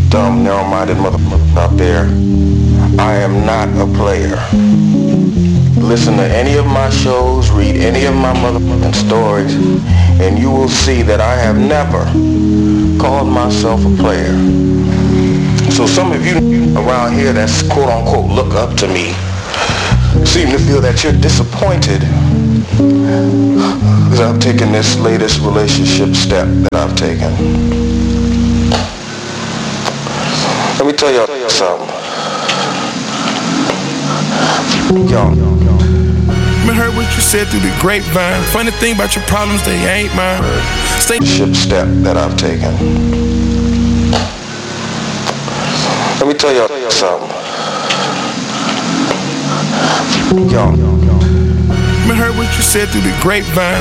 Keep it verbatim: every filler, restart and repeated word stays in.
dumb, narrow-minded motherfuckers out there. I am not a player. Listen to any of my shows, read any of my motherfucking stories, and you will see that I have never called myself a player. So some of you around here that's quote-unquote look up to me seem to feel that you're disappointed because I've taken this latest relationship step that I've taken. Let me tell y'all something. Y'all. I heard what you said through the grapevine. Funny thing about your problems, they ain't mine. Stay ship step that I've taken. Let me tell y'all something. Y'all. I heard what you said through the grapevine.